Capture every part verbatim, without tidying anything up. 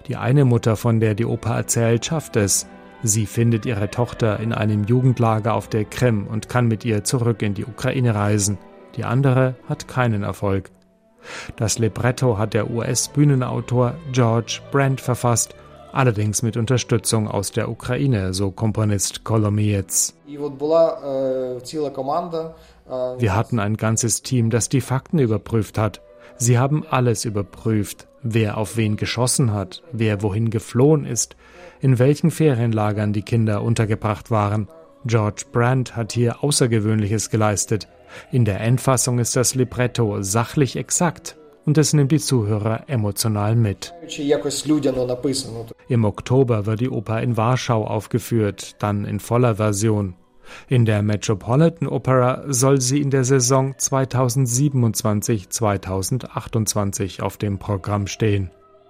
Die eine Mutter, von der die Oper erzählt, schafft es. Sie findet ihre Tochter in einem Jugendlager auf der Krim und kann mit ihr zurück in die Ukraine reisen. Die andere hat keinen Erfolg. Das Libretto hat der U S-Bühnenautor George Brand verfasst, allerdings mit Unterstützung aus der Ukraine, so Komponist Kolomiets. Wir hatten ein ganzes Team, das die Fakten überprüft hat. Sie haben alles überprüft, wer auf wen geschossen hat, wer wohin geflohen ist, in welchen Ferienlagern die Kinder untergebracht waren. George Brand hat hier Außergewöhnliches geleistet. In der Endfassung ist das Libretto sachlich exakt und es nimmt die Zuhörer emotional mit. Im Oktober wird die Oper in Warschau aufgeführt, dann in voller Version. In der Metropolitan Opera soll sie in der Saison zweitausendsiebenundzwanzig zweitausendachtundzwanzig auf dem Programm stehen.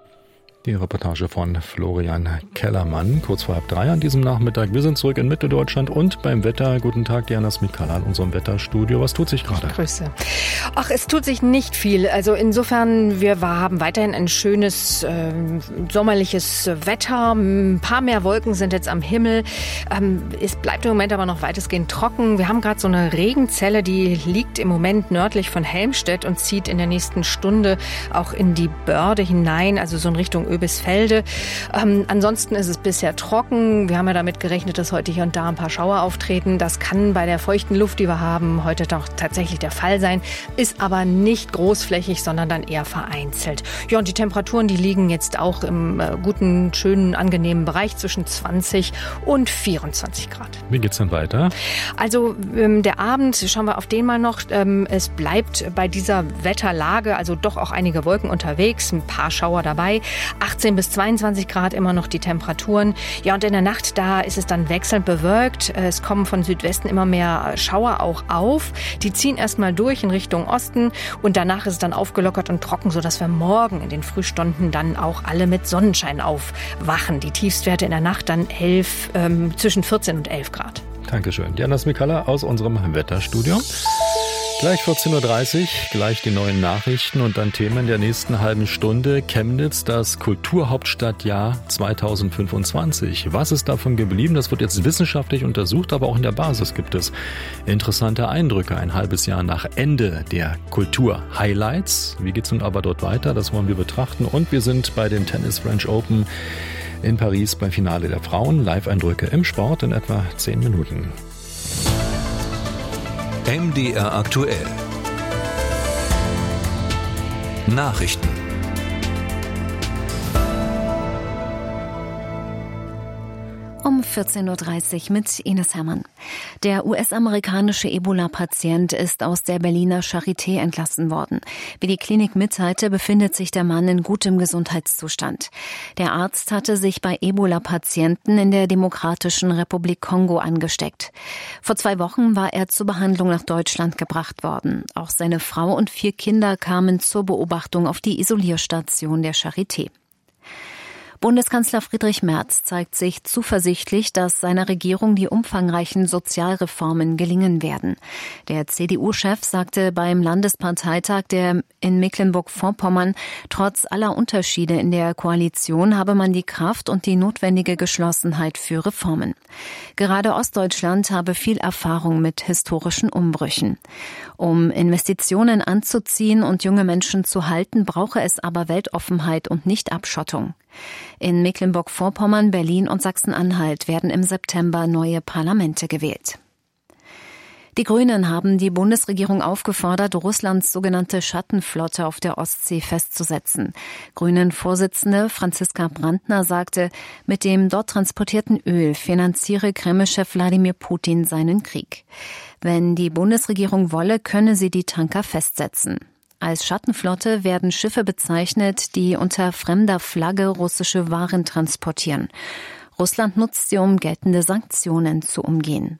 Die Reportage von Florian Kellermann, kurz vor halb drei an diesem Nachmittag. Wir sind zurück in Mitteldeutschland und beim Wetter. Guten Tag, Diana Smikala in unserem Wetterstudio. Was tut sich gerade? Grüße. Ach, es tut sich nicht viel. Also insofern, wir haben weiterhin ein schönes äh, sommerliches Wetter. Ein paar mehr Wolken sind jetzt am Himmel. Ähm, es bleibt im Moment aber noch weitestgehend trocken. Wir haben gerade so eine Regenzelle, die liegt im Moment nördlich von Helmstedt und zieht in der nächsten Stunde auch in die Börde hinein, also so in Richtung Oebisfelde. Ähm, ansonsten ist es bisher trocken. Wir haben ja damit gerechnet, dass heute hier und da ein paar Schauer auftreten. Das kann bei der feuchten Luft, die wir haben, heute doch tatsächlich der Fall sein. Ist aber nicht großflächig, sondern dann eher vereinzelt. Ja, und die Temperaturen, die liegen jetzt auch im äh, guten, schönen, angenehmen Bereich zwischen zwanzig und vierundzwanzig Grad. Wie geht's dann weiter? Also ähm, der Abend, schauen wir auf den mal noch. Ähm, es bleibt bei dieser Wetterlage, also doch auch einige Wolken unterwegs, ein paar Schauer dabei. achtzehn bis zweiundzwanzig Grad immer noch die Temperaturen. Ja, und in der Nacht, da ist es dann wechselnd bewölkt. Es kommen von Südwesten immer mehr Schauer auch auf. Die ziehen erstmal durch in Richtung Osten und danach ist es dann aufgelockert und trocken, sodass wir morgen in den Frühstunden dann auch alle mit Sonnenschein aufwachen. Die Tiefstwerte in der Nacht dann elf, ähm, zwischen vierzehn und elf Grad. Dankeschön. Diana Smikala aus unserem Wetterstudio. Gleich vierzehn Uhr dreißig, gleich die neuen Nachrichten und dann Themen der nächsten halben Stunde. Chemnitz, das Kulturhauptstadtjahr zweitausendfünfundzwanzig. Was ist davon geblieben? Das wird jetzt wissenschaftlich untersucht, aber auch in der Basis gibt es interessante Eindrücke. Ein halbes Jahr nach Ende der Kultur-Highlights. Wie geht's nun aber dort weiter? Das wollen wir betrachten. Und wir sind bei den Tennis French Open in Paris beim Finale der Frauen. Live-Eindrücke im Sport in etwa zehn Minuten. M D R aktuell. Nachrichten. Um vierzehn Uhr dreißig mit Ines Hermann. Der U S-amerikanische Ebola-Patient ist aus der Berliner Charité entlassen worden. Wie die Klinik mitteilte, befindet sich der Mann in gutem Gesundheitszustand. Der Arzt hatte sich bei Ebola-Patienten in der Demokratischen Republik Kongo angesteckt. Vor zwei Wochen war er zur Behandlung nach Deutschland gebracht worden. Auch seine Frau und vier Kinder kamen zur Beobachtung auf die Isolierstation der Charité. Bundeskanzler Friedrich Merz zeigt sich zuversichtlich, dass seiner Regierung die umfangreichen Sozialreformen gelingen werden. Der C D U-Chef sagte beim Landesparteitag der in Mecklenburg-Vorpommern, trotz aller Unterschiede in der Koalition habe man die Kraft und die notwendige Geschlossenheit für Reformen. Gerade Ostdeutschland habe viel Erfahrung mit historischen Umbrüchen. Um Investitionen anzuziehen und junge Menschen zu halten, brauche es aber Weltoffenheit und nicht Abschottung. In Mecklenburg-Vorpommern, Berlin und Sachsen-Anhalt werden im September neue Parlamente gewählt. Die Grünen haben die Bundesregierung aufgefordert, Russlands sogenannte Schattenflotte auf der Ostsee festzusetzen. Grünen-Vorsitzende Franziska Brandner sagte, mit dem dort transportierten Öl finanziere Kreml-Chef Wladimir Putin seinen Krieg. Wenn die Bundesregierung wolle, könne sie die Tanker festsetzen. Als Schattenflotte werden Schiffe bezeichnet, die unter fremder Flagge russische Waren transportieren. Russland nutzt sie, um geltende Sanktionen zu umgehen.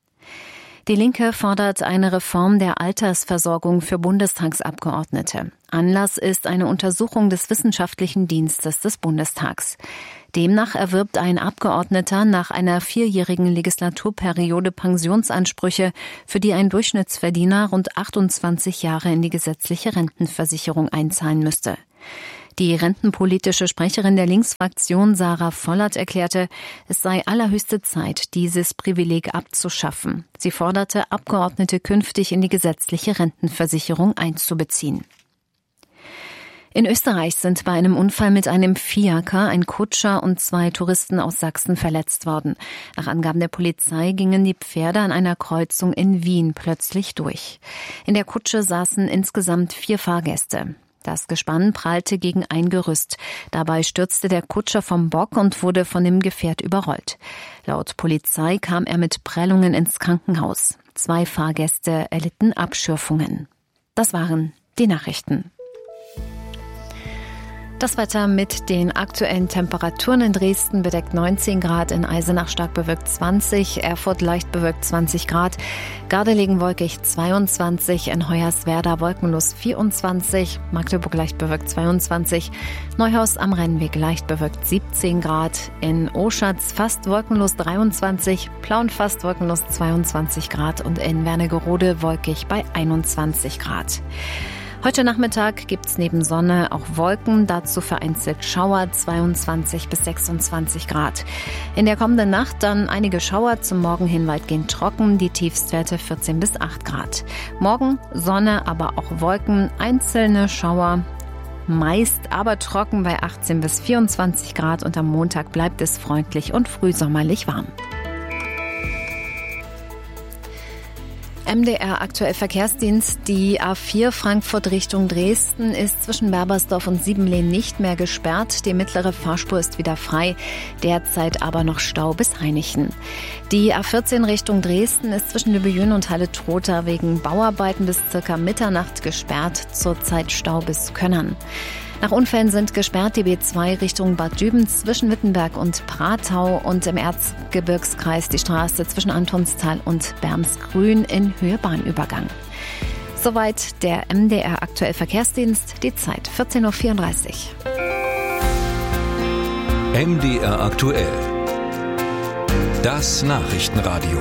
Die Linke fordert eine Reform der Altersversorgung für Bundestagsabgeordnete. Anlass ist eine Untersuchung des Wissenschaftlichen Dienstes des Bundestags. Demnach erwirbt ein Abgeordneter nach einer vierjährigen Legislaturperiode Pensionsansprüche, für die ein Durchschnittsverdiener rund achtundzwanzig Jahre in die gesetzliche Rentenversicherung einzahlen müsste. Die rentenpolitische Sprecherin der Linksfraktion Sarah Vollert erklärte, es sei allerhöchste Zeit, dieses Privileg abzuschaffen. Sie forderte, Abgeordnete künftig in die gesetzliche Rentenversicherung einzubeziehen. In Österreich sind bei einem Unfall mit einem Fiaker ein Kutscher und zwei Touristen aus Sachsen verletzt worden. Nach Angaben der Polizei gingen die Pferde an einer Kreuzung in Wien plötzlich durch. In der Kutsche saßen insgesamt vier Fahrgäste. Das Gespann prallte gegen ein Gerüst. Dabei stürzte der Kutscher vom Bock und wurde von dem Gefährt überrollt. Laut Polizei kam er mit Prellungen ins Krankenhaus. Zwei Fahrgäste erlitten Abschürfungen. Das waren die Nachrichten. Das Wetter mit den aktuellen Temperaturen: in Dresden bedeckt neunzehn Grad, in Eisenach stark bewölkt zwanzig, Erfurt leicht bewölkt zwanzig Grad, Gardelegen wolkig zweiundzwanzig, in Hoyerswerda wolkenlos vierundzwanzig, Magdeburg leicht bewölkt zweiundzwanzig, Neuhaus am Rennweg leicht bewölkt siebzehn Grad, in Oschatz fast wolkenlos dreiundzwanzig, Plauen fast wolkenlos zweiundzwanzig Grad und in Wernigerode wolkig bei einundzwanzig Grad. Heute Nachmittag gibt's neben Sonne auch Wolken, dazu vereinzelt Schauer, zweiundzwanzig bis sechsundzwanzig Grad. In der kommenden Nacht dann einige Schauer, zum Morgen hin weitgehend trocken, die Tiefstwerte vierzehn bis acht Grad. Morgen Sonne, aber auch Wolken, einzelne Schauer, meist aber trocken bei achtzehn bis vierundzwanzig Grad und am Montag bleibt es freundlich und frühsommerlich warm. M D R aktuell Verkehrsdienst. Die A vier Frankfurt Richtung Dresden ist zwischen Berbersdorf und Siebenlehn nicht mehr gesperrt. Die mittlere Fahrspur ist wieder frei, derzeit aber noch Stau bis Hainichen. Die A vierzehn Richtung Dresden ist zwischen Lübejün und Halle-Trotha wegen Bauarbeiten bis circa Mitternacht gesperrt, zurzeit Stau bis Könnern. Nach Unfällen sind gesperrt die B zwei Richtung Bad Dübens zwischen Wittenberg und Pratau und im Erzgebirgskreis die Straße zwischen Antonstal und Bermsgrün in Höhe Bahnübergang. Soweit der M D R aktuell Verkehrsdienst, die Zeit vierzehn Uhr vierunddreißig. M D R aktuell. Das Nachrichtenradio.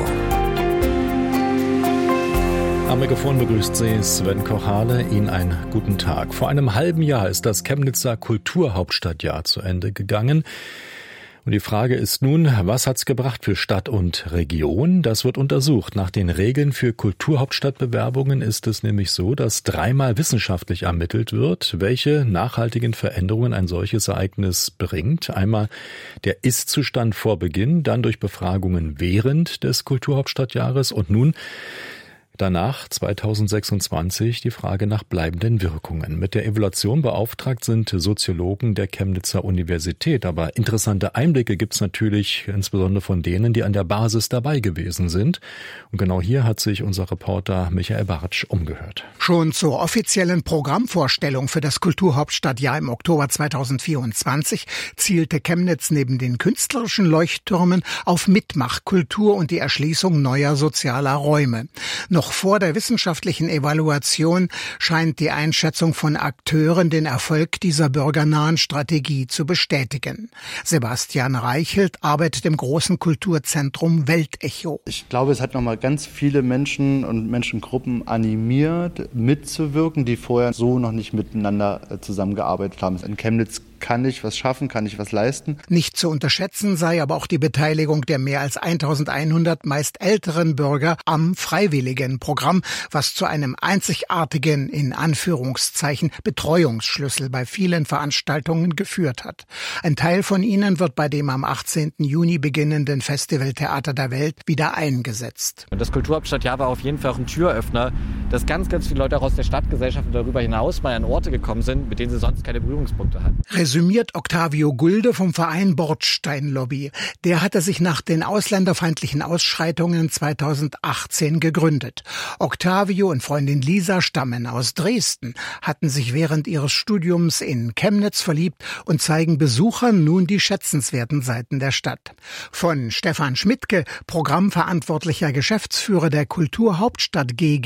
Am Mikrofon begrüßt Sie Sven Kochale. Ihnen einen guten Tag. Vor einem halben Jahr ist das Chemnitzer Kulturhauptstadtjahr zu Ende gegangen. Und die Frage ist nun, was hat's gebracht für Stadt und Region? Das wird untersucht. Nach den Regeln für Kulturhauptstadtbewerbungen ist es nämlich so, dass dreimal wissenschaftlich ermittelt wird, welche nachhaltigen Veränderungen ein solches Ereignis bringt. Einmal der Ist-Zustand vor Beginn, dann durch Befragungen während des Kulturhauptstadtjahres und nun danach, zweitausendsechsundzwanzig, die Frage nach bleibenden Wirkungen. Mit der Evaluation beauftragt sind Soziologen der Chemnitzer Universität. Aber interessante Einblicke gibt's natürlich insbesondere von denen, die an der Basis dabei gewesen sind. Und genau hier hat sich unser Reporter Michael Bartsch umgehört. Schon zur offiziellen Programmvorstellung für das Kulturhauptstadtjahr im Oktober zweitausendvierundzwanzig zielte Chemnitz neben den künstlerischen Leuchttürmen auf Mitmachkultur und die Erschließung neuer sozialer Räume. Noch vor der wissenschaftlichen Evaluation scheint die Einschätzung von Akteuren den Erfolg dieser bürgernahen Strategie zu bestätigen. Sebastian Reichelt arbeitet im großen Kulturzentrum Weltecho. Ich glaube, es hat nochmal ganz viele Menschen und Menschengruppen animiert, mitzuwirken, die vorher so noch nicht miteinander zusammengearbeitet haben. In Chemnitz kann ich was schaffen, kann ich was leisten. Nicht zu unterschätzen sei aber auch die Beteiligung der mehr als eintausendeinhundert meist älteren Bürger am freiwilligen Programm, was zu einem einzigartigen, in Anführungszeichen, Betreuungsschlüssel bei vielen Veranstaltungen geführt hat. Ein Teil von ihnen wird bei dem am achtzehnten Juni beginnenden Festival Theater der Welt wieder eingesetzt. Das Kulturhauptstadtjahr war auf jeden Fall auch ein Türöffner, dass ganz, ganz viele Leute auch aus der Stadtgesellschaft und darüber hinaus mal an Orte gekommen sind, mit denen sie sonst keine Berührungspunkte hatten. Resümiert Octavio Gulde vom Verein Bordstein Lobby. Der hatte sich nach den ausländerfeindlichen Ausschreitungen zweitausendachtzehn gegründet. Octavio und Freundin Lisa stammen aus Dresden, hatten sich während ihres Studiums in Chemnitz verliebt und zeigen Besuchern nun die schätzenswerten Seiten der Stadt. Von Stefan Schmidtke, programmverantwortlicher Geschäftsführer der Kulturhauptstadt G GmbH,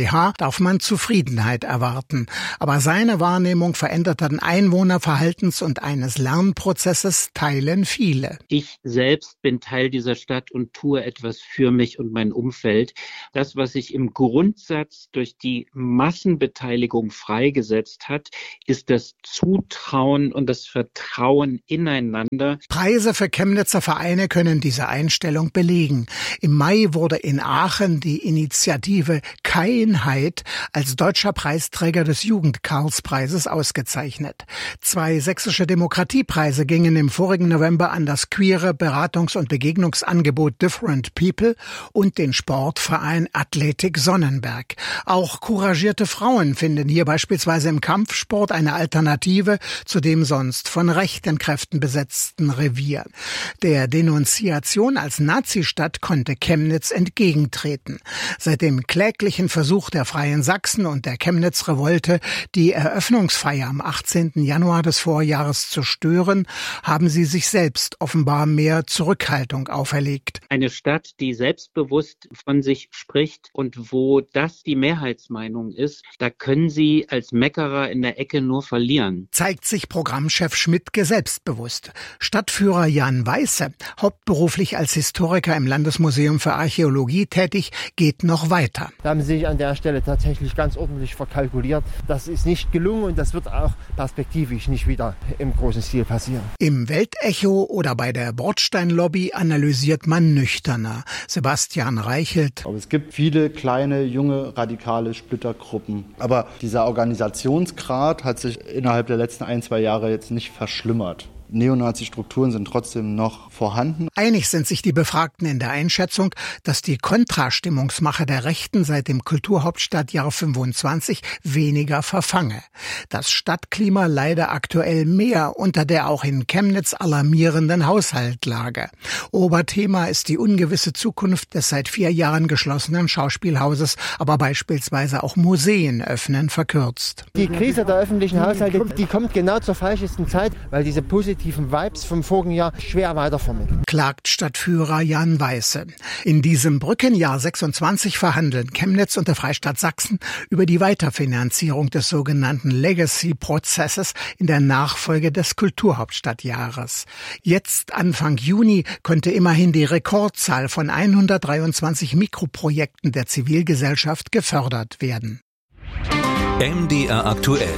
H darf man Zufriedenheit erwarten. Aber seine Wahrnehmung veränderten Einwohnerverhaltens und eines Lernprozesses teilen viele. Ich selbst bin Teil dieser Stadt und tue etwas für mich und mein Umfeld. Das, was sich im Grundsatz durch die Massenbeteiligung freigesetzt hat, ist das Zutrauen und das Vertrauen ineinander. Preise für Chemnitzer Vereine können diese Einstellung belegen. Im Mai wurde in Aachen die Initiative Keinheit als deutscher Preisträger des Jugend-Karlspreises ausgezeichnet. Zwei sächsische Demokratiepreise gingen im vorigen November an das queere Beratungs- und Begegnungsangebot Different People und den Sportverein Athletik Sonnenberg. Auch couragierte Frauen finden hier beispielsweise im Kampfsport eine Alternative zu dem sonst von rechten Kräften besetzten Revier. Der Denunziation als Nazistadt konnte Chemnitz entgegentreten. Seit dem kläglichen Versuch der Freien Sachsen und der Chemnitz-Revolte, die Eröffnungsfeier am achtzehnten Januar des Vorjahres zu stören, haben sie sich selbst offenbar mehr Zurückhaltung auferlegt. Eine Stadt, die selbstbewusst von sich spricht und wo das die Mehrheitsmeinung ist, da können sie als Meckerer in der Ecke nur verlieren. Zeigt sich Programmchef Schmidtke selbstbewusst. Stadtführer Jan Weiße, hauptberuflich als Historiker im Landesmuseum für Archäologie tätig, geht noch weiter. Da haben sie sich an der Stelle tatsächlich ganz ordentlich verkalkuliert. Das ist nicht gelungen und das wird auch perspektivisch nicht wieder im großen Stil passieren. Im Weltecho oder bei der Bordsteinlobby analysiert man nüchterner. Sebastian Reichelt. Aber es gibt viele kleine, junge, radikale Splittergruppen. Aber dieser Organisationsgrad hat sich innerhalb der letzten ein, zwei Jahre jetzt nicht verschlimmert. Neonazi-Strukturen sind trotzdem noch vorhanden. Einig sind sich die Befragten in der Einschätzung, dass die Kontrastimmungsmache der Rechten seit dem Kulturhauptstadtjahr fünfundzwanzig weniger verfange. Das Stadtklima leide aktuell mehr unter der auch in Chemnitz alarmierenden Haushaltlage. Oberthema ist die ungewisse Zukunft des seit vier Jahren geschlossenen Schauspielhauses, aber beispielsweise auch Museen öffnen verkürzt. Die Krise der öffentlichen Haushalte, die kommt genau zur falschesten Zeit, weil diese positive tiefen Vibes vom vorigen Jahr schwer weitervermitteln. Klagt Stadtführer Jan Weiße. In diesem Brückenjahr sechsundzwanzig verhandeln Chemnitz und der Freistaat Sachsen über die Weiterfinanzierung des sogenannten Legacy-Prozesses in der Nachfolge des Kulturhauptstadtjahres. Jetzt, Anfang Juni, konnte immerhin die Rekordzahl von hundertdreiundzwanzig Mikroprojekten der Zivilgesellschaft gefördert werden. M D R aktuell.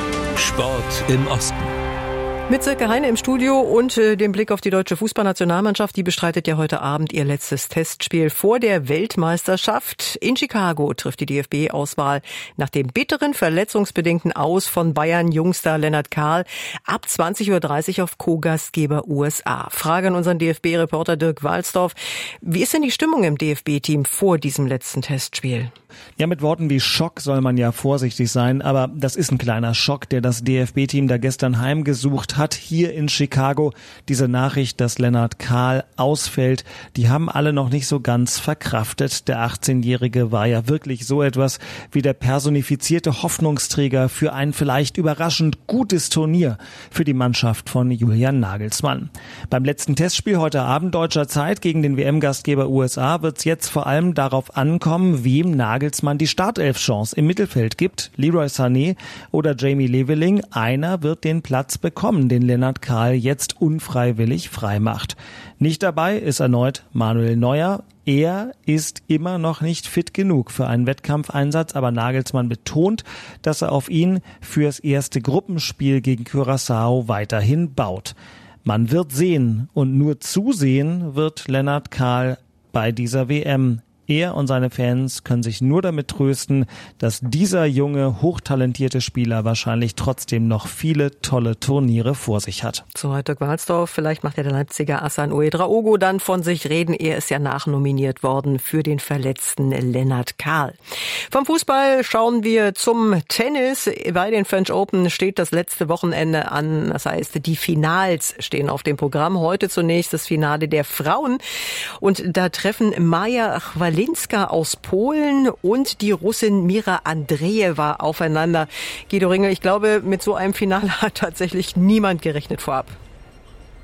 Sport im Osten. Mit Silke Heine im Studio und äh, dem Blick auf die deutsche Fußballnationalmannschaft. Die bestreitet ja heute Abend ihr letztes Testspiel vor der Weltmeisterschaft. In Chicago trifft die D F B-Auswahl nach dem bitteren verletzungsbedingten Aus von Bayern-Jungstar Lennart Kahl ab zwanzig Uhr dreißig auf Co-Gastgeber U S A. Frage an unseren D F B-Reporter Dirk Walsdorf. Wie ist denn die Stimmung im D F B-Team vor diesem letzten Testspiel? Ja, mit Worten wie Schock soll man ja vorsichtig sein, aber das ist ein kleiner Schock, der das D F B-Team da gestern heimgesucht hat, hier in Chicago. Diese Nachricht, dass Lennart Kahl ausfällt, die haben alle noch nicht so ganz verkraftet. Der achtzehnjährige war ja wirklich so etwas wie der personifizierte Hoffnungsträger für ein vielleicht überraschend gutes Turnier für die Mannschaft von Julian Nagelsmann. Beim letzten Testspiel heute Abend deutscher Zeit gegen den W M-Gastgeber U S A wird es jetzt vor allem darauf ankommen, wem Nagelsmann die Startelf-Chance im Mittelfeld gibt. Leroy Sané oder Jamie Leveling. Einer wird den Platz bekommen, den Lennart Kahl jetzt unfreiwillig freimacht. Nicht dabei ist erneut Manuel Neuer. Er ist immer noch nicht fit genug für einen Wettkampfeinsatz, aber Nagelsmann betont, dass er auf ihn fürs erste Gruppenspiel gegen Curaçao weiterhin baut. Man wird sehen und nur zusehen wird Lennart Kahl bei dieser W M. Er und seine Fans können sich nur damit trösten, dass dieser junge, hochtalentierte Spieler wahrscheinlich trotzdem noch viele tolle Turniere vor sich hat. So hat Dirk Walsdorf. Vielleicht macht ja der Leipziger Hassan Ouedraogo dann von sich reden. Er ist ja nachnominiert worden für den verletzten Lennart Kahl. Vom Fußball schauen wir zum Tennis. Bei den French Open steht das letzte Wochenende an. Das heißt, die Finals stehen auf dem Programm. Heute zunächst das Finale der Frauen. Und da treffen Maja Chwalinska aus Polen und die Russin Mira Andreeva aufeinander. Guido Ringel, ich glaube, mit so einem Finale hat tatsächlich niemand gerechnet vorab.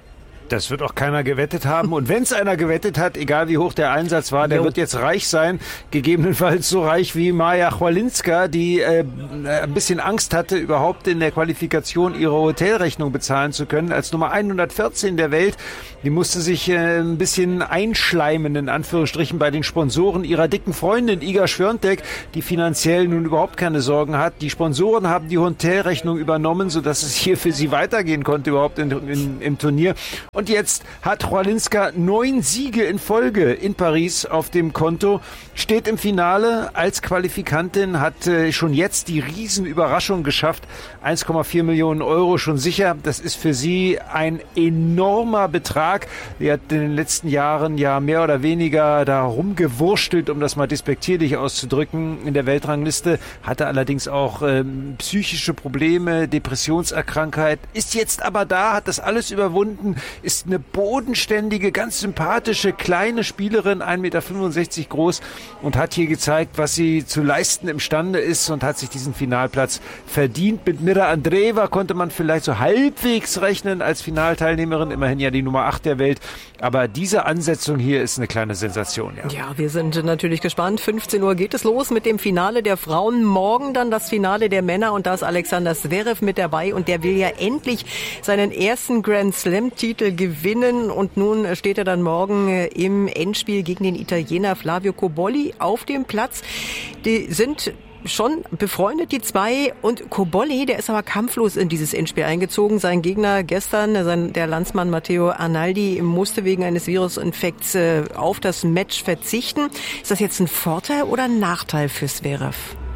Das wird auch keiner gewettet haben. Und wenn es einer gewettet hat, egal wie hoch der Einsatz war, der jo. wird jetzt reich sein. Gegebenenfalls so reich wie Maja Chwalinska, die äh, ein bisschen Angst hatte, überhaupt in der Qualifikation ihre Hotelrechnung bezahlen zu können. Als Nummer hundertvierzehn der Welt, die musste sich äh, ein bisschen einschleimen, in Anführungsstrichen, bei den Sponsoren ihrer dicken Freundin Iga Swiatek, die finanziell nun überhaupt keine Sorgen hat. Die Sponsoren haben die Hotelrechnung übernommen, sodass es hier für sie weitergehen konnte überhaupt in, in, im Turnier. Und jetzt hat Chwalinska neun Siege in Folge in Paris auf dem Konto, steht im Finale als Qualifikantin, hat äh, schon jetzt die Riesenüberraschung geschafft. eins Komma vier Millionen Euro schon sicher. Das ist für sie ein enormer Betrag. Sie hat in den letzten Jahren ja mehr oder weniger da rumgewurstelt, um das mal despektierlich auszudrücken, in der Weltrangliste, hatte allerdings auch ähm, psychische Probleme, Depressionserkrankheit, ist jetzt aber da, hat das alles überwunden, ist eine bodenständige, ganz sympathische, kleine Spielerin, ein Meter fünfundsechzig groß und hat hier gezeigt, was sie zu leisten imstande ist und hat sich diesen Finalplatz verdient. Mit Mira Andreeva konnte man vielleicht so halbwegs rechnen als Finalteilnehmerin, immerhin ja die Nummer acht der Welt, aber diese Ansetzung hier ist eine kleine Sensation. Ja, ja, wir sind natürlich gespannt. fünfzehn Uhr geht es los mit dem Finale der Frauen, morgen dann das Finale der Männer und da ist Alexander Zverev mit dabei und der will ja endlich seinen ersten Grand Slam-Titel gewinnen und nun steht er dann morgen im Endspiel gegen den Italiener Flavio Cobolli auf dem Platz. Die sind schon befreundet, die zwei, und Cobolli, der ist aber kampflos in dieses Endspiel eingezogen. Sein Gegner gestern, sein, der Landsmann Matteo Arnaldi, musste wegen eines Virusinfekts äh, auf das Match verzichten. Ist das jetzt ein Vorteil oder ein Nachteil für Zverev?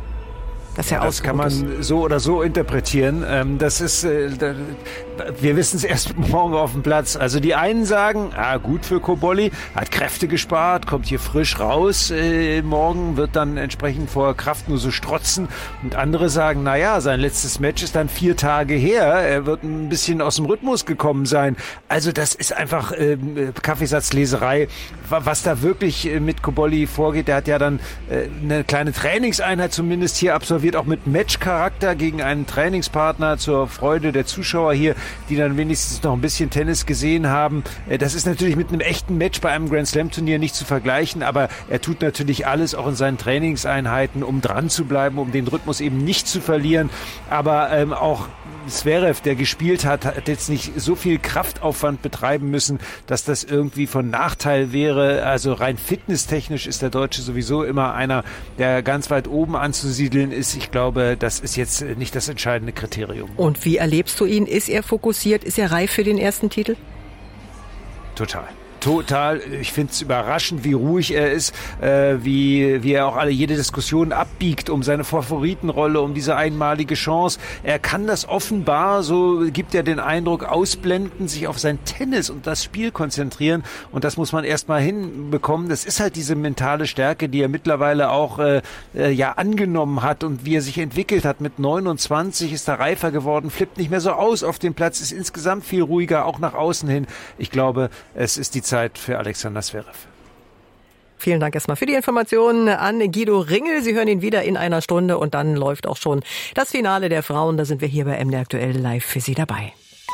Das, ja das kann man ist. so oder so interpretieren. Ähm, das ist, äh, da, wir wissen es erst morgen auf dem Platz. Also die einen sagen, ah, gut für Cobolli, hat Kräfte gespart, kommt hier frisch raus. Äh, morgen wird dann entsprechend vor Kraft nur so strotzen. Und andere sagen, na ja, sein letztes Match ist dann vier Tage her. Er wird ein bisschen aus dem Rhythmus gekommen sein. Also das ist einfach äh, Kaffeesatzleserei. Was da wirklich äh, mit Cobolli vorgeht, der hat ja dann äh, eine kleine Trainingseinheit zumindest hier absolviert, wird auch mit Matchcharakter gegen einen Trainingspartner zur Freude der Zuschauer hier, die dann wenigstens noch ein bisschen Tennis gesehen haben. Das ist natürlich mit einem echten Match bei einem Grand Slam Turnier nicht zu vergleichen, aber er tut natürlich alles auch in seinen Trainingseinheiten, um dran zu bleiben, um den Rhythmus eben nicht zu verlieren. Aber ähm, auch Zverev, der gespielt hat, hat jetzt nicht so viel Kraftaufwand betreiben müssen, dass das irgendwie von Nachteil wäre. Also rein fitnesstechnisch ist der Deutsche sowieso immer einer, der ganz weit oben anzusiedeln ist. Ich glaube, das ist jetzt nicht das entscheidende Kriterium. Und wie erlebst du ihn? Ist er fokussiert? Ist er reif für den ersten Titel? Total. Total. Ich finde es überraschend, wie ruhig er ist, äh, wie, wie er auch alle jede Diskussion abbiegt um seine Favoritenrolle, um diese einmalige Chance. Er kann das offenbar, so gibt er den Eindruck, ausblenden, sich auf sein Tennis und das Spiel konzentrieren. Und das muss man erstmal hinbekommen. Das ist halt diese mentale Stärke, die er mittlerweile auch äh, äh, ja angenommen hat und wie er sich entwickelt hat. Mit neunundzwanzig ist er reifer geworden, flippt nicht mehr so aus auf dem Platz, ist insgesamt viel ruhiger, auch nach außen hin. Ich glaube, es ist die Zeit für Alexander Zverev. Vielen Dank erstmal für die Informationen an Guido Ringel. Sie hören ihn wieder in einer Stunde und dann läuft auch schon das Finale der Frauen. Da sind wir hier bei M D R Aktuell live für Sie dabei.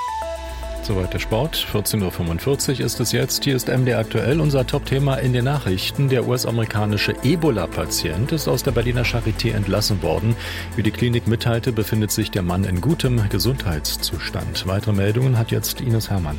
Soweit der Sport. vierzehn Uhr fünfundvierzig ist es jetzt. Hier ist M D R Aktuell, unser Top-Thema in den Nachrichten. Der U S-amerikanische Ebola-Patient ist aus der Berliner Charité entlassen worden. Wie die Klinik mitteilte, befindet sich der Mann in gutem Gesundheitszustand. Weitere Meldungen hat jetzt Ines Hermann.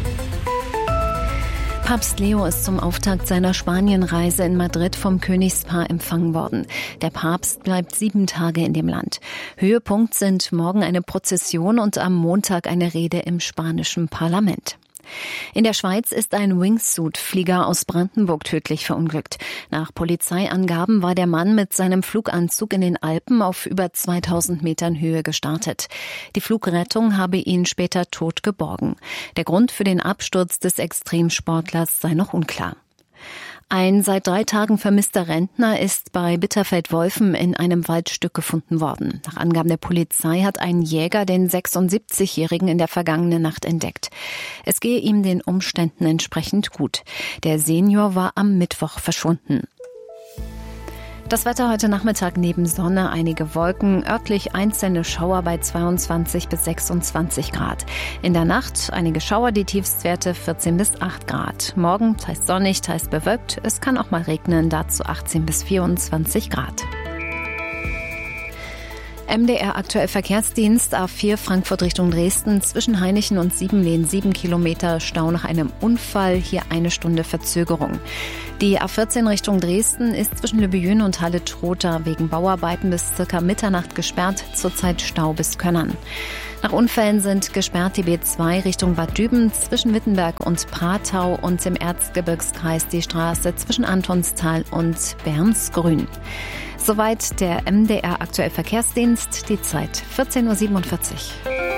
Papst Leo ist zum Auftakt seiner Spanienreise in Madrid vom Königspaar empfangen worden. Der Papst bleibt sieben Tage in dem Land. Höhepunkt sind morgen eine Prozession und am Montag eine Rede im spanischen Parlament. In der Schweiz ist ein Wingsuit-Flieger aus Brandenburg tödlich verunglückt. Nach Polizeiangaben war der Mann mit seinem Fluganzug in den Alpen auf über zweitausend Metern Höhe gestartet. Die Flugrettung habe ihn später tot geborgen. Der Grund für den Absturz des Extremsportlers sei noch unklar. Ein seit drei Tagen vermisster Rentner ist bei Bitterfeld-Wolfen in einem Waldstück gefunden worden. Nach Angaben der Polizei hat ein Jäger den sechsundsiebzigjährigen in der vergangenen Nacht entdeckt. Es gehe ihm den Umständen entsprechend gut. Der Senior war am Mittwoch verschwunden. Das Wetter heute Nachmittag neben Sonne, einige Wolken, örtlich einzelne Schauer bei zweiundzwanzig bis sechsundzwanzig Grad. In der Nacht einige Schauer, die Tiefstwerte vierzehn bis acht Grad. Morgen teils sonnig, teils bewölkt. Es kann auch mal regnen, dazu achtzehn bis vierundzwanzig Grad. M D R aktuell Verkehrsdienst A vier Frankfurt Richtung Dresden zwischen Hainichen und Siebenlehn sieben Kilometer Stau nach einem Unfall, hier eine Stunde Verzögerung. Die A vierzehn Richtung Dresden ist zwischen Lübejün und Halle-Trotha wegen Bauarbeiten bis circa Mitternacht gesperrt, zurzeit Stau bis Könnern. Nach Unfällen sind gesperrt die B zwei Richtung Bad Düben zwischen Wittenberg und Pratau und im Erzgebirgskreis die Straße zwischen Antonstal und Bernsgrün. Soweit der M D R aktuell Verkehrsdienst, die Zeit vierzehn Uhr siebenundvierzig.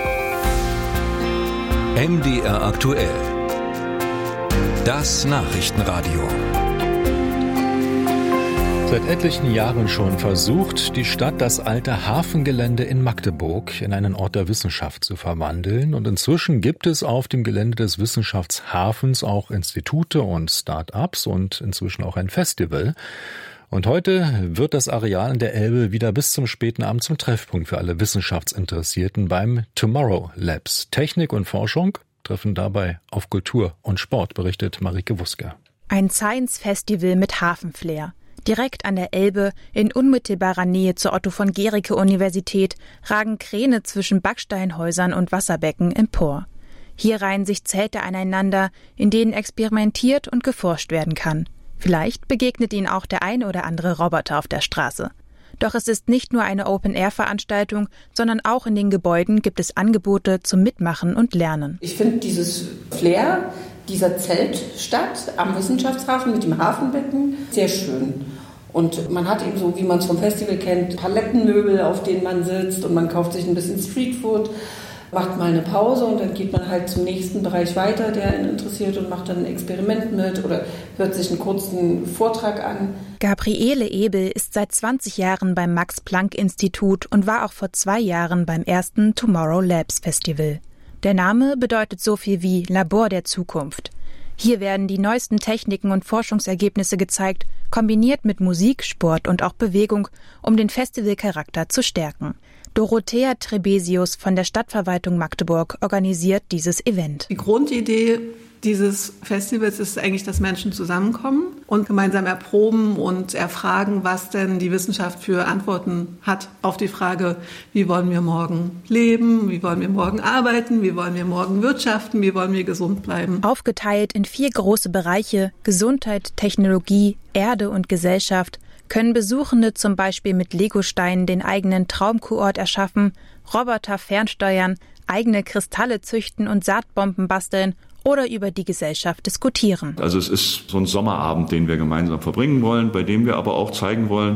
M D R aktuell. Das Nachrichtenradio. Seit etlichen Jahren schon versucht die Stadt, das alte Hafengelände in Magdeburg in einen Ort der Wissenschaft zu verwandeln. Und inzwischen gibt es auf dem Gelände des Wissenschaftshafens auch Institute und Start-ups und inzwischen auch ein Festival. Und heute wird das Areal an der Elbe wieder bis zum späten Abend zum Treffpunkt für alle Wissenschaftsinteressierten beim Tomorrow Labs. Technik und Forschung treffen dabei auf Kultur und Sport, berichtet Marike Wusker. Ein Science-Festival mit Hafenflair. Direkt an der Elbe, in unmittelbarer Nähe zur Otto-von-Guericke-Universität, ragen Kräne zwischen Backsteinhäusern und Wasserbecken empor. Hier reihen sich Zelte aneinander, in denen experimentiert und geforscht werden kann. Vielleicht begegnet Ihnen auch der eine oder andere Roboter auf der Straße. Doch es ist nicht nur eine Open-Air-Veranstaltung, sondern auch in den Gebäuden gibt es Angebote zum Mitmachen und Lernen. Ich finde dieses Flair dieser Zeltstadt am Wissenschaftshafen mit dem Hafenbecken sehr schön. Und man hat eben so, wie man es vom Festival kennt, Palettenmöbel, auf denen man sitzt und man kauft sich ein bisschen Streetfood, macht mal eine Pause und dann geht man halt zum nächsten Bereich weiter, der ihn interessiert und macht dann ein Experiment mit oder hört sich einen kurzen Vortrag an. Gabriele Ebel ist seit zwanzig Jahren beim Max-Planck-Institut und war auch vor zwei Jahren beim ersten Tomorrow Labs Festival. Der Name bedeutet so viel wie Labor der Zukunft. Hier werden die neuesten Techniken und Forschungsergebnisse gezeigt, kombiniert mit Musik, Sport und auch Bewegung, um den Festivalcharakter zu stärken. Dorothea Trebesius von der Stadtverwaltung Magdeburg organisiert dieses Event. Die Grundidee dieses Festivals ist eigentlich, dass Menschen zusammenkommen und gemeinsam erproben und erfragen, was denn die Wissenschaft für Antworten hat auf die Frage, wie wollen wir morgen leben, wie wollen wir morgen arbeiten, wie wollen wir morgen wirtschaften, wie wollen wir gesund bleiben. Aufgeteilt in vier große Bereiche, Gesundheit, Technologie, Erde und Gesellschaft, können Besuchende zum Beispiel mit Legosteinen den eigenen Traumkurort erschaffen, Roboter fernsteuern, eigene Kristalle züchten und Saatbomben basteln oder über die Gesellschaft diskutieren. Also es ist so ein Sommerabend, den wir gemeinsam verbringen wollen, bei dem wir aber auch zeigen wollen,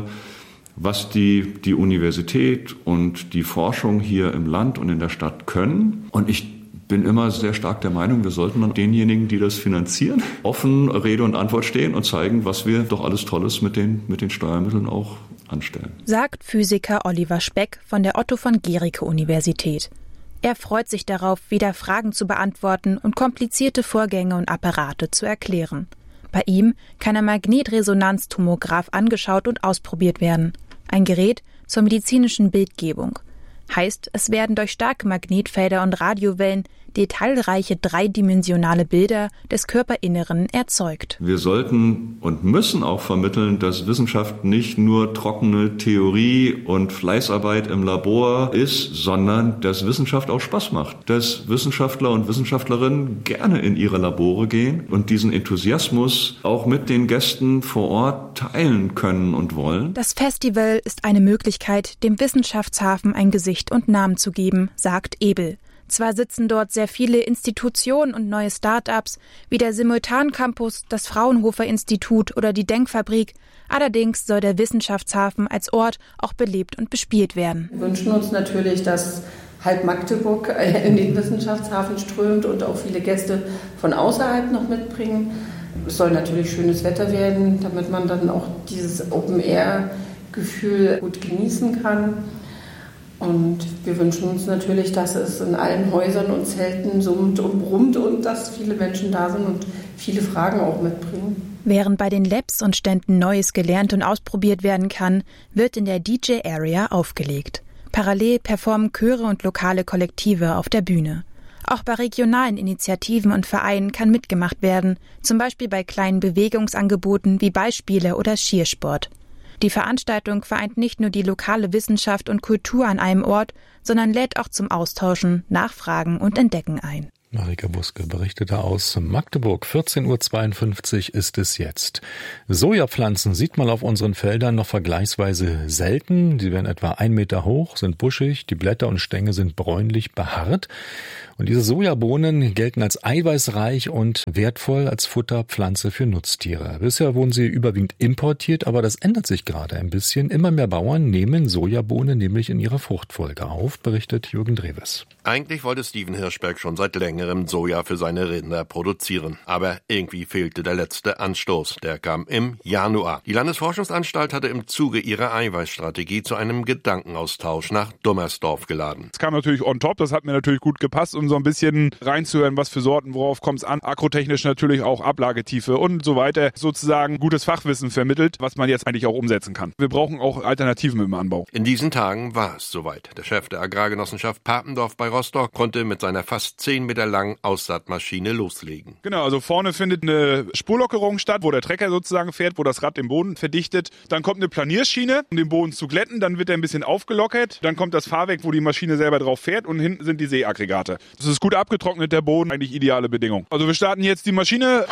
was die, die Universität und die Forschung hier im Land und in der Stadt können. Und ich bin immer sehr stark der Meinung, wir sollten denjenigen, die das finanzieren, offen Rede und Antwort stehen und zeigen, was wir doch alles Tolles mit den, mit den Steuermitteln auch anstellen. Sagt Physiker Oliver Speck von der Otto-von-Guericke-Universität. Er freut sich darauf, wieder Fragen zu beantworten und komplizierte Vorgänge und Apparate zu erklären. Bei ihm kann ein Magnetresonanztomograph angeschaut und ausprobiert werden. Ein Gerät zur medizinischen Bildgebung. Heißt, es werden durch starke Magnetfelder und Radiowellen detailreiche dreidimensionale Bilder des Körperinneren erzeugt. Wir sollten und müssen auch vermitteln, dass Wissenschaft nicht nur trockene Theorie und Fleißarbeit im Labor ist, sondern dass Wissenschaft auch Spaß macht. Dass Wissenschaftler und Wissenschaftlerinnen gerne in ihre Labore gehen und diesen Enthusiasmus auch mit den Gästen vor Ort teilen können und wollen. Das Festival ist eine Möglichkeit, dem Wissenschaftshafen ein Gesicht und Namen zu geben, sagt Ebel. Zwar sitzen dort sehr viele Institutionen und neue Start-ups, wie der Simultancampus, das Fraunhofer-Institut oder die Denkfabrik, allerdings soll der Wissenschaftshafen als Ort auch belebt und bespielt werden. Wir wünschen uns natürlich, dass halb Magdeburg in den Wissenschaftshafen strömt und auch viele Gäste von außerhalb noch mitbringen. Es soll natürlich schönes Wetter werden, damit man dann auch dieses Open-Air-Gefühl gut genießen kann. Und wir wünschen uns natürlich, dass es in allen Häusern und Zelten summt und brummt und dass viele Menschen da sind und viele Fragen auch mitbringen. Während bei den Labs und Ständen Neues gelernt und ausprobiert werden kann, wird in der D J-Area aufgelegt. Parallel performen Chöre und lokale Kollektive auf der Bühne. Auch bei regionalen Initiativen und Vereinen kann mitgemacht werden, zum Beispiel bei kleinen Bewegungsangeboten wie Beispiele oder Skiersport. Die Veranstaltung vereint nicht nur die lokale Wissenschaft und Kultur an einem Ort, sondern lädt auch zum Austauschen, Nachfragen und Entdecken ein. Marika Buske berichtete aus Magdeburg. vierzehn Uhr zweiundfünfzig ist es jetzt. Sojapflanzen sieht man auf unseren Feldern noch vergleichsweise selten. Sie werden etwa ein Meter hoch, sind buschig, die Blätter und Stängel sind bräunlich behaart. Und diese Sojabohnen gelten als eiweißreich und wertvoll als Futterpflanze für Nutztiere. Bisher wurden sie überwiegend importiert, aber das ändert sich gerade ein bisschen. Immer mehr Bauern nehmen Sojabohnen nämlich in ihrer Fruchtfolge auf, berichtet Jürgen Dreves. Eigentlich wollte Steven Hirschberg schon seit längerem Soja für seine Rinder produzieren. Aber irgendwie fehlte der letzte Anstoß. Der kam im Januar. Die Landesforschungsanstalt hatte im Zuge ihrer Eiweißstrategie zu einem Gedankenaustausch nach Dummersdorf geladen. Es kam natürlich on top, das hat mir natürlich gut gepasst, um so ein bisschen reinzuhören, was für Sorten, worauf kommt es an. Agrotechnisch natürlich auch Ablagetiefe und so weiter. Sozusagen gutes Fachwissen vermittelt, was man jetzt eigentlich auch umsetzen kann. Wir brauchen auch Alternativen im Anbau. In diesen Tagen war es soweit. Der Chef der Agrargenossenschaft Papendorf bei Rostock konnte mit seiner fast zehn Meter langen Aussaatmaschine loslegen. Genau, also vorne findet eine Spurlockerung statt, wo der Trecker sozusagen fährt, wo das Rad den Boden verdichtet. Dann kommt eine Planierschiene, um den Boden zu glätten. Dann wird er ein bisschen aufgelockert. Dann kommt das Fahrwerk, wo die Maschine selber drauf fährt. Und hinten sind die Seeaggregate. Das ist gut abgetrocknet, der Boden. Eigentlich ideale Bedingung. Also wir starten jetzt die Maschine.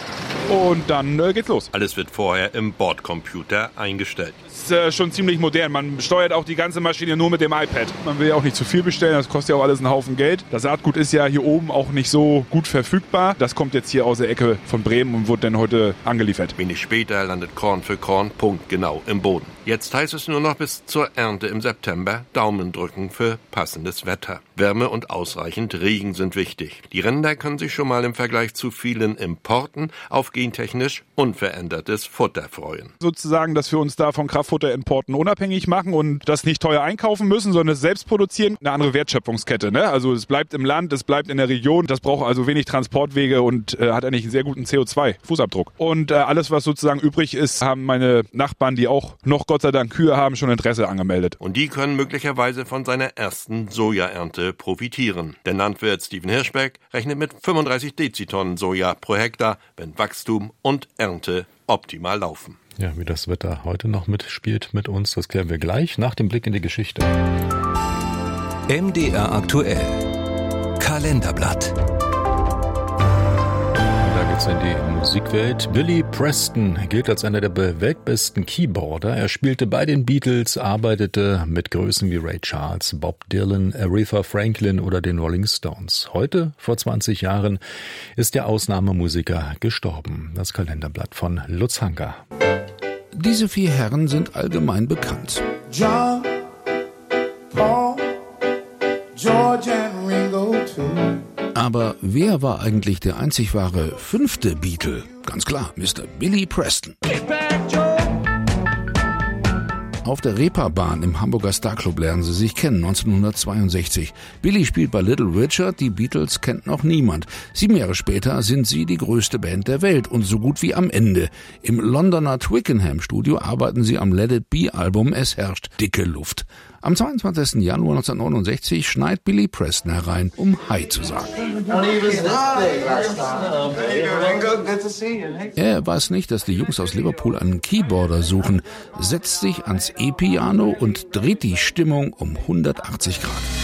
Und dann äh, geht's los. Alles wird vorher im Bordcomputer eingestellt. Das ist äh, schon ziemlich modern. Man steuert auch die ganze Maschine nur mit dem iPad. Man will ja auch nicht zu viel bestellen, das kostet ja auch alles einen Haufen Geld. Das Saatgut ist ja hier oben auch nicht so gut verfügbar. Das kommt jetzt hier aus der Ecke von Bremen und wird dann heute angeliefert. Wenig später landet Korn für Korn punktgenau im Boden. Jetzt heißt es nur noch bis zur Ernte im September Daumen drücken für passendes Wetter. Wärme und ausreichend Regen sind wichtig. Die Rinder können sich schon mal im Vergleich zu vielen Importen auf gentechnisch unverändertes Futter freuen. Sozusagen, dass wir uns da von Kraftfutterimporten unabhängig machen und das nicht teuer einkaufen müssen, sondern es selbst produzieren. Eine andere Wertschöpfungskette, ne? Also es bleibt im Land, es bleibt in der Region. Das braucht also wenig Transportwege und äh, hat eigentlich einen sehr guten C O zwei Fußabdruck. Und äh, alles, was sozusagen übrig ist, haben meine Nachbarn, die auch noch Gott sei Dank Kühe haben, schon Interesse angemeldet. Und die können möglicherweise von seiner ersten Sojaernte profitieren. Der Landwirt Steven Hirschberg rechnet mit fünfunddreißig Dezitonnen Soja pro Hektar, wenn Wachstum und Ernte optimal laufen. Ja, wie das Wetter heute noch mitspielt mit uns, das klären wir gleich nach dem Blick in die Geschichte. M D R aktuell. Kalenderblatt. Da geht's in die Musikwelt. Billy Preston gilt als einer der weltbesten Keyboarder. Er spielte bei den Beatles, arbeitete mit Größen wie Ray Charles, Bob Dylan, Aretha Franklin oder den Rolling Stones. Heute, vor zwanzig Jahren, ist der Ausnahmemusiker gestorben. Das Kalenderblatt von Lutz Hanker. Diese vier Herren sind allgemein bekannt. John, Paul, George and Ringo too. Aber wer war eigentlich der einzig wahre fünfte Beatle? Ganz klar, Mister Billy Preston. Auf der Reeperbahn im Hamburger Starclub lernen sie sich kennen, neunzehnhundertzweiundsechzig. Billy spielt bei Little Richard, die Beatles kennt noch niemand. Sieben Jahre später sind sie die größte Band der Welt und so gut wie am Ende. Im Londoner Twickenham-Studio arbeiten sie am Let It Be-Album Es herrscht dicke Luft. Am zweiundzwanzigsten Januar neunzehnhundertneunundsechzig schneit Billy Preston herein, um Hi zu sagen. Er weiß nicht, dass die Jungs aus Liverpool einen Keyboarder suchen, setzt sich ans E-Piano und dreht die Stimmung um hundertachtzig Grad.